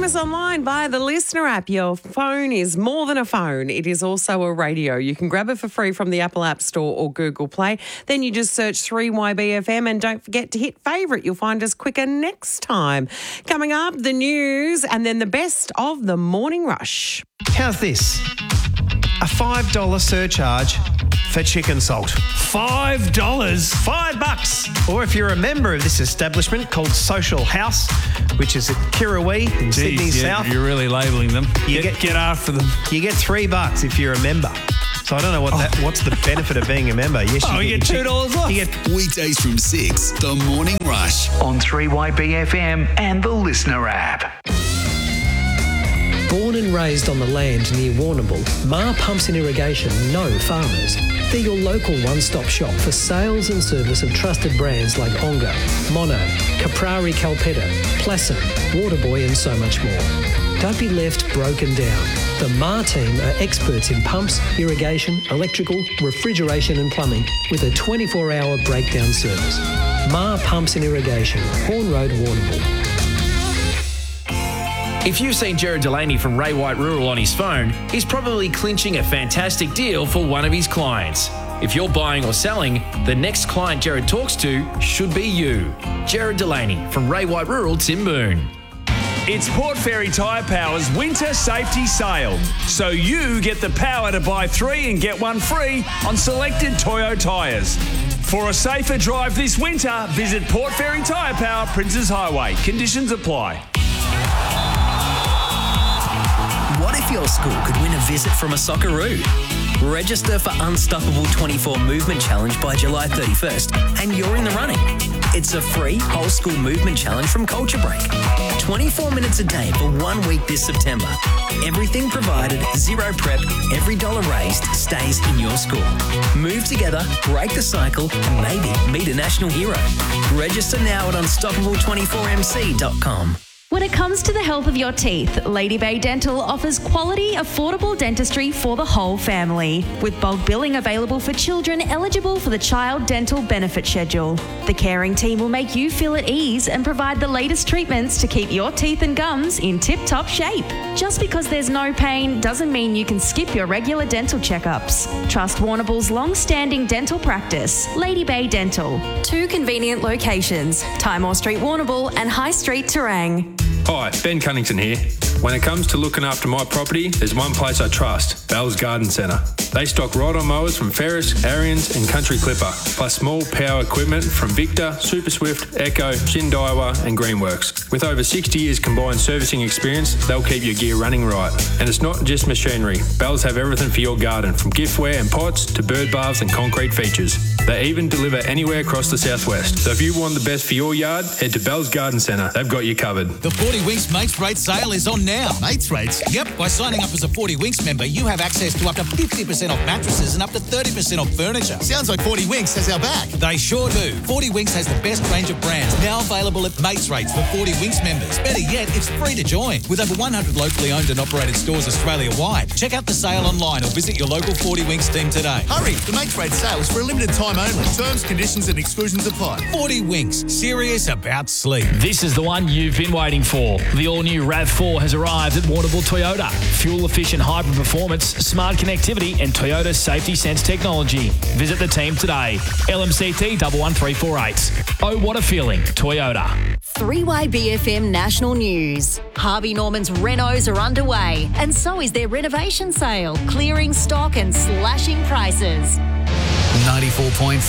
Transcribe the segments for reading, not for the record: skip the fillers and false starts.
us online via the Listener app. Your phone is more than a phone. It is also a radio. You can grab it for free from the Apple App Store or Google Play. Then you just search 3YBFM and don't forget to hit favourite. You'll find us quicker next time. Coming up, the news and then the best of the morning rush. How's this? A $5 surcharge for chicken salt. $5? $5. Or if you're a member of this establishment called Social House, which is at Kirrawee in Sydney South. You're really labelling them. Get after them. You get $3 if you're a member. So I don't know what's the benefit of being a member. Yes, you get $2 off. You get weekdays from 6, The Morning Rush on 3YBFM and the Listener app. Born and raised on the land near Warrnambool, Ma Pumps and Irrigation know farmers. They're your local one-stop shop for sales and service of trusted brands like Onga, Mono, Caprari Calpetta, Plasson, Waterboy and so much more. Don't be left broken down. The Ma team are experts in pumps, irrigation, electrical, refrigeration and plumbing with a 24-hour breakdown service. Ma Pumps and Irrigation, Horn Road, Warrnambool. If you've seen Jared Delaney from Ray White Rural on his phone, he's probably clinching a fantastic deal for one of his clients. If you're buying or selling, the next client Jared talks to should be you. Jared Delaney from Ray White Rural, Timboon. It's Port Fairy Tyre Power's Winter Safety Sale. So you get the power to buy 3 and get 1 free on selected Toyo tyres. For a safer drive this winter, visit Port Fairy Tyre Power, Princes Highway. Conditions apply. What if your school could win a visit from a Socceroo? Register for Unstoppable 24 Movement Challenge by July 31st and you're in the running. It's a free whole school movement challenge from Culture Break. 24 minutes a day for 1 week this September. Everything provided, zero prep, every dollar raised stays in your school. Move together, break the cycle and maybe meet a national hero. Register now at unstoppable24mc.com. When it comes to the health of your teeth, Lady Bay Dental offers quality, affordable dentistry for the whole family, with bulk billing available for children eligible for the Child Dental Benefit Schedule. The caring team will make you feel at ease and provide the latest treatments to keep your teeth and gums in tip-top shape. Just because there's no pain doesn't mean you can skip your regular dental checkups. Trust Warrnambool's long-standing dental practice, Lady Bay Dental. 2 convenient locations, Timor Street, Warrnambool and High Street, Terang. Hi, Ben Cunnington here. When it comes to looking after my property, there's one place I trust, Bell's Garden Centre. They stock ride-on mowers from Ferris, Ariens and Country Clipper, plus small power equipment from Victor, Super Swift, Echo, Shindaiwa and Greenworks. With over 60 years combined servicing experience, they'll keep your gear running right. And it's not just machinery. Bells have everything for your garden, from giftware and pots to bird baths and concrete features. They even deliver anywhere across the southwest. So if you want the best for your yard, head to Bell's Garden Centre. They've got you covered. The 40 Winks Mates Rate sale is on now. Mates Rates? Yep. By signing up as a 40 Winks member, you have access to up to 50% off mattresses and up to 30% off furniture. Sounds like 40 Winks has our back. They sure do. 40 Winks has the best range of brands now available at Mates Rates for 40 Winks members. Better yet, it's free to join. With over 100 locally owned and operated stores Australia-wide. Check out the sale online or visit your local 40 Winks team today. Hurry! The Mates Rates sale is for a limited time only. Terms, conditions and exclusions apply. 40 Winks. Serious about sleep. This is the one you've been waiting for. The all-new RAV4 has arrived at Warrnambool Toyota. Fuel-efficient hybrid performance, smart connectivity and Toyota Safety Sense technology. Visit the team today. LMCT 11348. Oh, what a feeling. Toyota. 3YBFM National News. Harvey Norman's renos are underway and so is their renovation sale, clearing stock and slashing prices. 94.5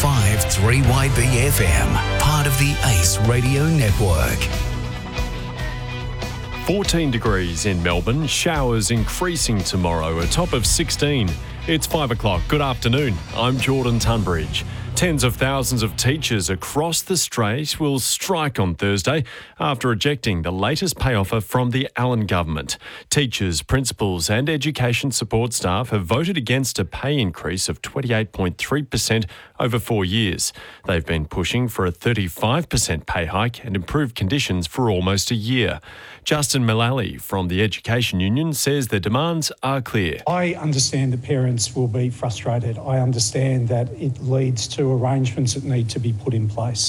3YBFM, part of the ACE Radio Network. 14 degrees in Melbourne, showers increasing tomorrow, a top of 16. It's 5 o'clock. Good afternoon. I'm Jordan Tunbridge. Tens of thousands of teachers across the Strait will strike on Thursday after rejecting the latest pay offer from the Allen government. Teachers, principals and education support staff have voted against a pay increase of 28.3% over 4 years. They've been pushing for a 35% pay hike and improved conditions for almost a year. Justin Mullally from the Education Union says their demands are clear. I understand that parents will be frustrated. I understand that it leads to arrangements that need to be put in place.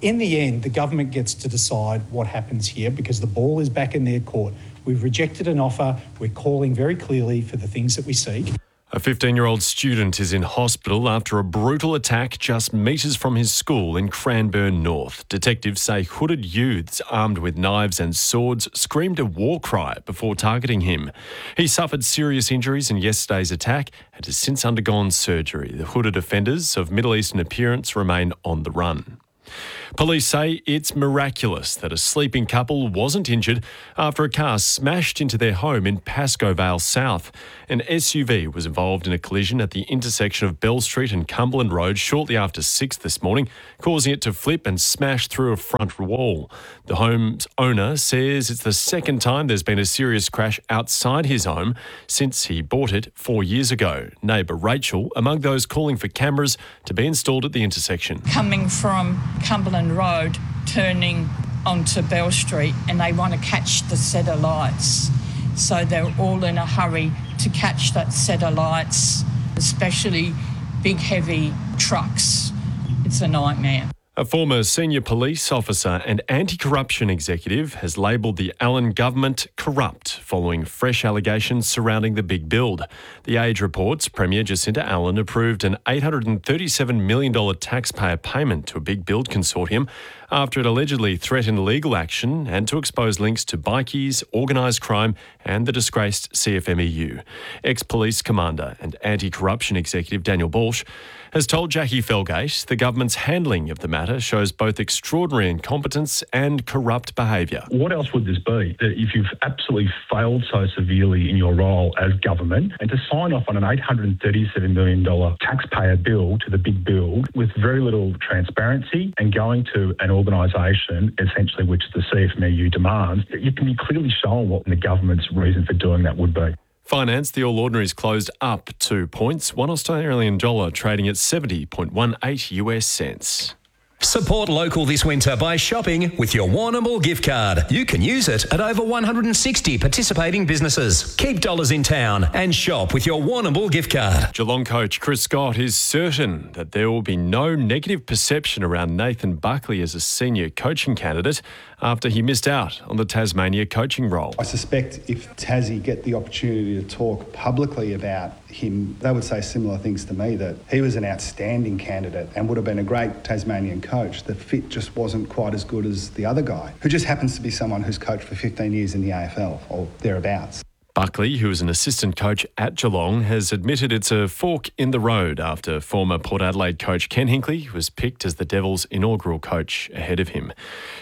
In the end, the government gets to decide what happens here because the ball is back in their court. We've rejected an offer. We're calling very clearly for the things that we seek. A 15-year-old student is in hospital after a brutal attack just metres from his school in Cranbourne North. Detectives say hooded youths armed with knives and swords screamed a war cry before targeting him. He suffered serious injuries in yesterday's attack and has since undergone surgery. The hooded offenders of Middle Eastern appearance remain on the run. Police say it's miraculous that a sleeping couple wasn't injured after a car smashed into their home in Pascoe Vale South. An SUV was involved in a collision at the intersection of Bell Street and Cumberland Road shortly after 6 this morning, causing it to flip and smash through a front wall. The home's owner says it's the second time there's been a serious crash outside his home since he bought it 4 years ago. Neighbour Rachel, among those calling for cameras to be installed at the intersection. Coming from Cumberland Road, turning onto Bell Street, and they want to catch the set of lights. So they're all in a hurry to catch that set of lights, especially big, heavy trucks. It's a nightmare. A former senior police officer and anti-corruption executive has labelled the Allen government corrupt following fresh allegations surrounding the big build. The Age reports Premier Jacinta Allen approved an $837 million taxpayer payment to a big build consortium after it allegedly threatened legal action and to expose links to bikies, organised crime and the disgraced CFMEU. Ex-police commander and anti-corruption executive Daniel Balch has told Jackie Felgate the government's handling of the matter shows both extraordinary incompetence and corrupt behaviour. What else would this be? That if you've absolutely failed so severely in your role as government and to sign off on an $837 million taxpayer bill to the big build with very little transparency and going to an organisation essentially which the CFMEU demands, you can be clearly shown what the government's reason for doing that would be. Finance, the All Ordinaries closed up 2 points, $1 Australian dollar trading at 70.18 US cents. Support local this winter by shopping with your Warrnambool gift card. You can use it at over 160 participating businesses. Keep dollars in town and shop with your Warrnambool gift card. Geelong coach Chris Scott is certain that there will be no negative perception around Nathan Buckley as a senior coaching candidate after he missed out on the Tasmania coaching role. I suspect if Tassie get the opportunity to talk publicly about him, they would say similar things to me, that he was an outstanding candidate and would have been a great Tasmanian coach. The fit just wasn't quite as good as the other guy, who just happens to be someone who's coached for 15 years in the AFL or thereabouts. Buckley, who is an assistant coach at Geelong, has admitted it's a fork in the road after former Port Adelaide coach Ken Hinkley was picked as the Devils' inaugural coach ahead of him.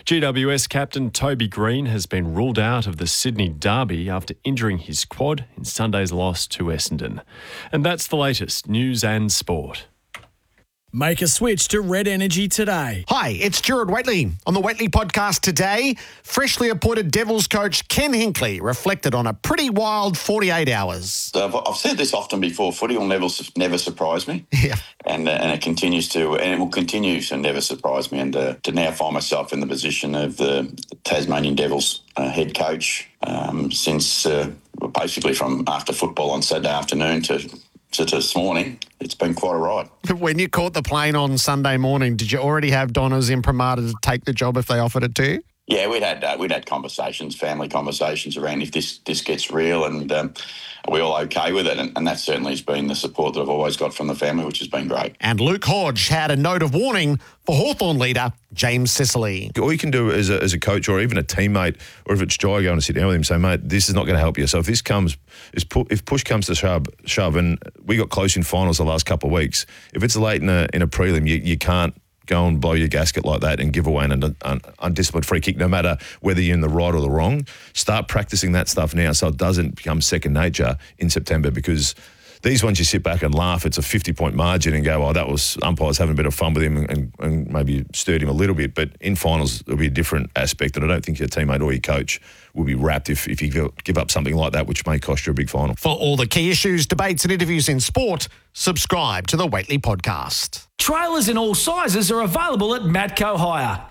GWS captain Toby Green has been ruled out of the Sydney Derby after injuring his quad in Sunday's loss to Essendon. And that's the latest news and sport. Make a switch to Red Energy today. Hi, it's Gerard Whateley. On the Whateley podcast today, freshly appointed Devils coach Ken Hinkley reflected on a pretty wild 48 hours. I've said this often before, footy will never surprise me. Yeah. And it continues to, and it will continue to never surprise me. And to now find myself in the position of the Tasmanian Devils head coach since basically from after football on Saturday afternoon to this morning, it's been quite a ride. When you caught the plane on Sunday morning, did you already have Donna's imprimatur to take the job if they offered it to you? Yeah, we'd had conversations, family conversations around if this gets real and are we all okay with it? And that certainly has been the support that I've always got from the family, which has been great. And Luke Hodge had a note of warning for Hawthorn leader James Sicily. All you can do as a coach or even a teammate, or if it's Jai going to sit down with him and say, mate, this is not going to help you. So if this comes, if push comes to shove, and we got close in finals the last couple of weeks, if it's late in a prelim, you can't go and blow your gasket like that and give away an undisciplined free kick, no matter whether you're in the right or the wrong. Start practicing that stuff now so it doesn't become second nature in September, because these ones you sit back and laugh, it's a 50-point margin and go, oh, that was umpires having a bit of fun with him and maybe stirred him a little bit. But in finals, it'll be a different aspect, and I don't think your teammate or your coach will be wrapped if you give up something like that, which may cost you a big final. For all the key issues, debates and interviews in sport, subscribe to the Whateley podcast. Trailers in all sizes are available at Matco Hire.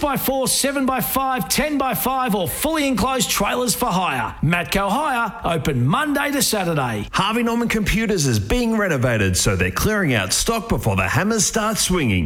6x4, 7x5, 10x5 or fully enclosed trailers for hire. Matco Hire, open Monday to Saturday. Harvey Norman Computers is being renovated, so they're clearing out stock before the hammers start swinging.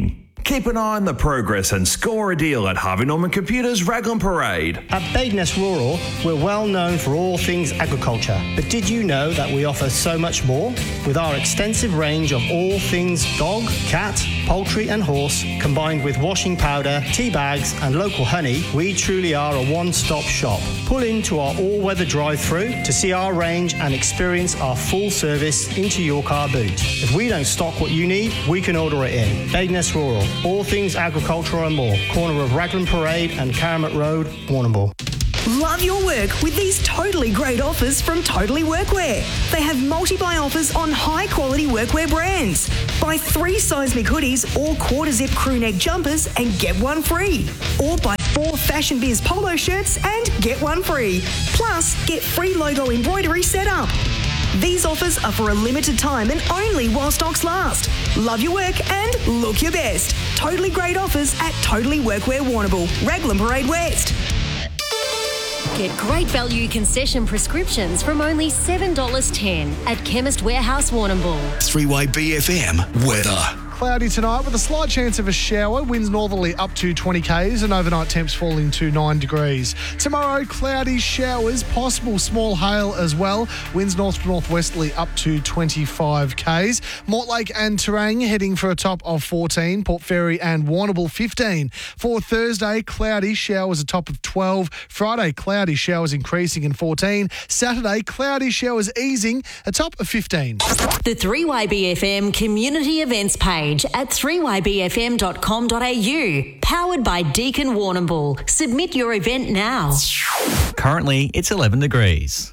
Keep an eye on the progress and score a deal at Harvey Norman Computers Raglan Parade. At Badeness Rural, we're well known for all things agriculture. But did you know that we offer so much more? With our extensive range of all things dog, cat, poultry and horse, combined with washing powder, tea bags and local honey, we truly are a one-stop shop. Pull into our all-weather drive-through to see our range and experience our full service into your car boot. If we don't stock what you need, we can order it in. Badeness Rural, all things agricultural and more. Corner of Raglan Parade and Caramat Road, Warrnambool. Love your work with these totally great offers from Totally Workwear. They have multi-buy offers on high-quality workwear brands. Buy 3 Seismic hoodies or quarter-zip crew neck jumpers and get one free. Or buy 4 Fashion Biz polo shirts and get one free. Plus, get free logo embroidery set up. These offers are for a limited time and only while stocks last. Love your work and look your best. Totally great offers at Totally Workwear Warrnambool, Raglan Parade West. Get great value concession prescriptions from only $7.10 at Chemist Warehouse Warrnambool. 3YBFM weather. Cloudy tonight with a slight chance of a shower. Winds northerly up to 20 k's and overnight temps falling to 9 degrees. Tomorrow, cloudy showers, possible small hail as well. Winds north to northwesterly up to 25 k's. Mortlake and Terang heading for a top of 14. Port Fairy and Warrnambool 15. For Thursday, cloudy showers a top of 12. Friday, cloudy showers increasing and 14. Saturday, cloudy showers easing, a top of 15. The 3YBFM community events page at 3ybfm.com.au. Powered by Deakin Warrnambool. Submit your event now. Currently, it's 11 degrees.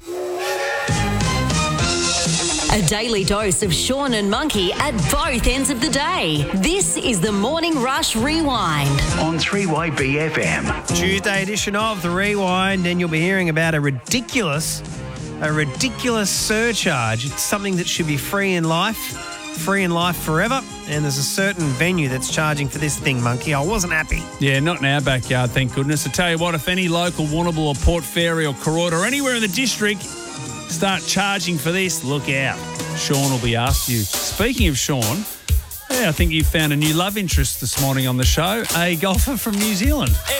A daily dose of Sean and Monkey at both ends of the day. This is the Morning Rush Rewind. On 3YBFM. Tuesday edition of The Rewind, and you'll be hearing about a ridiculous surcharge. It's something that should be free in life forever, and there's a certain venue that's charging for this thing, Monkey. I wasn't happy. Yeah, not in our backyard, thank goodness. I tell you what, if any local Warrnambool or Port Fairy or Karorta or anywhere in the district start charging for this, look out. Sean will be asked you. Speaking of Sean, I think you found a new love interest this morning on the show, a golfer from New Zealand.